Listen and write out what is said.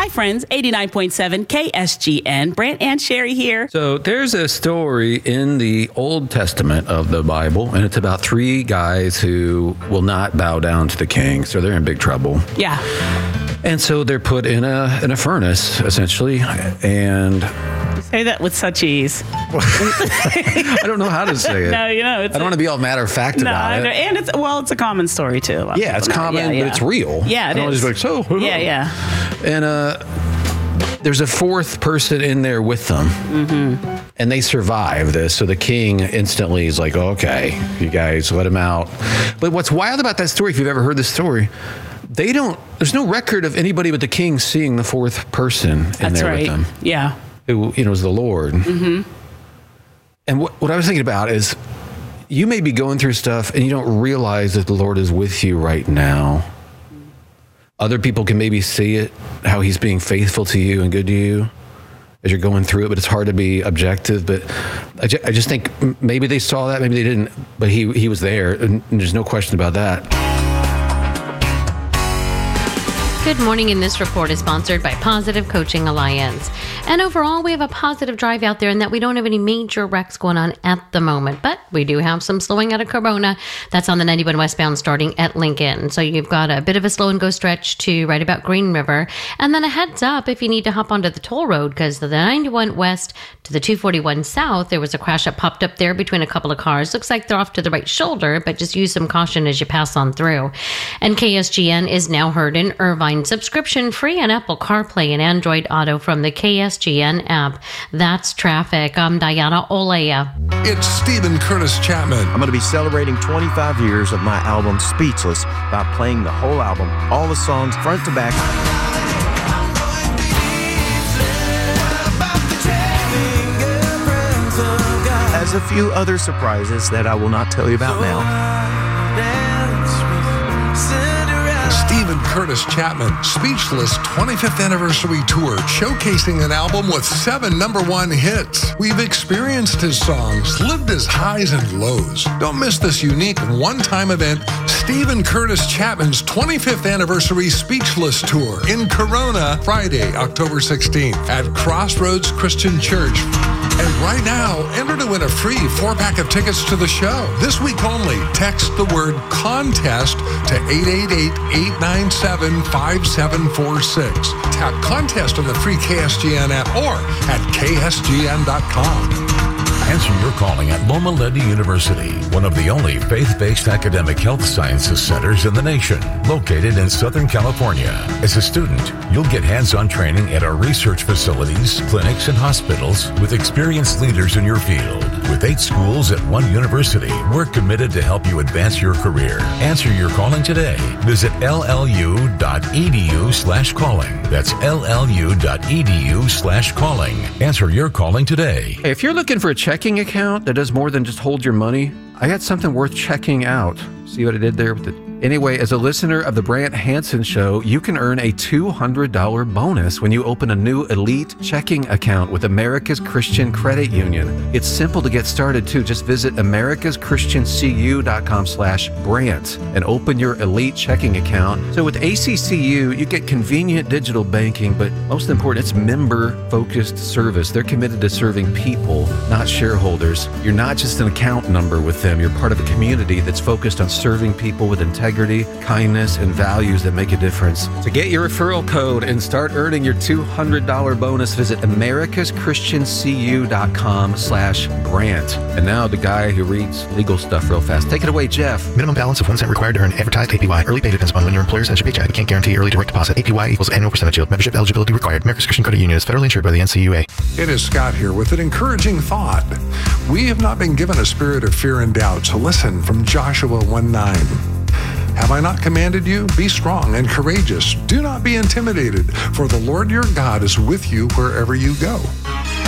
Hi, friends. 89.7 KSGN. Brant and Sherry here. So there's a story in the Old Testament of the Bible, and it's about three guys who will not bow down to the king, so they're in big trouble. Yeah. And so they're put in a furnace, essentially, and... Say that with such ease. I don't know how to say it. No, you know, I don't want to be all matter of fact about it. And it's a common story too. Yeah, it's common, but it's real. Yeah, it is. Like, so, yeah. And there's a fourth person in there with them, and they survive this. So the king instantly is like, okay, you guys let him out. But what's wild about that story, if you've ever heard this story, there's no record of anybody but the king seeing the fourth person in there with them. Yeah. Who, was the Lord. And what I was thinking about is, you may be going through stuff and you don't realize that the Lord is with you right now. Other people can maybe see it, how he's being faithful to you and good to you as you're going through it, but it's hard to be objective. But I just think maybe they saw that, maybe they didn't, but he was there, and there's no question about that. Good morning, and this report is sponsored by Positive Coaching Alliance. And overall, we have a positive drive out there in that we don't have any major wrecks going on at the moment, but we do have some slowing out of Corona. That's on the 91 westbound starting at Lincoln. So you've got a bit of a slow and go stretch to right about Green River. And then a heads up if you need to hop onto the toll road, because the 91 west to the 241 south, there was a crash that popped up there between a couple of cars. Looks like they're off to the right shoulder, but just use some caution as you pass on through. And KSGN is now heard in Irvine, subscription free on Apple CarPlay and Android Auto from the KSGN app. That's traffic. I'm Diana Olea. It's Stephen Curtis Chapman. I'm going to be celebrating 25 years of my album Speechless by playing the whole album, all the songs front to back. Has a few other surprises that I will not tell you about now. Stephen Curtis Chapman, Speechless 25th Anniversary Tour, showcasing an album with 7 #1 hits. We've experienced his songs, lived his highs and lows. Don't miss this unique one-time event, Stephen Curtis Chapman's 25th Anniversary Speechless Tour in Corona, Friday, October 16th at Crossroads Christian Church. And right now, enter to win a free 4-pack of tickets to the show. This week only, text the word CONTEST to 888-897-5746. Tap CONTEST on the free KSGN app or at ksgn.com. Answer your calling at Loma Linda University, one of the only faith-based academic health sciences centers in the nation, located in Southern California. As a student, you'll get hands-on training at our research facilities, clinics, and hospitals with experienced leaders in your field. With 8 schools at one university, we're committed to help you advance your career. Answer your calling today. Visit llu.edu/calling. That's llu.edu/calling. Answer your calling today. Hey, if you're looking for a checking account that does more than just hold your money, I got something worth checking out. See what I did there with it? Anyway, as a listener of the Brant Hansen Show, you can earn a $200 bonus when you open a new Elite checking account with America's Christian Credit Union. It's simple to get started too. Just visit americaschristiancu.com/Brant and open your Elite checking account. So with ACCU, you get convenient digital banking, but most important, it's member-focused service. They're committed to serving people, not shareholders. You're not just an account number with them. You're part of a community that's focused on serving people with integrity, kindness, and values that make a difference. To get your referral code and start earning your $200 bonus, visit americaschristiancu.com/Brant. And now the guy who reads legal stuff real fast. Take it away, Jeff. Minimum balance of 1 cent required to earn advertised APY. Early pay depends upon when your employer sends your paycheck. We can't guarantee early direct deposit. APY equals annual percentage yield. Membership eligibility required. America's Christian Credit Union is federally insured by the NCUA. It is Scott here with an encouraging thought. We have not been given a spirit of fear and doubt, so listen from Joshua 1:9. Have I not commanded you? Be strong and courageous. Do not be intimidated, for the Lord your God is with you wherever you go.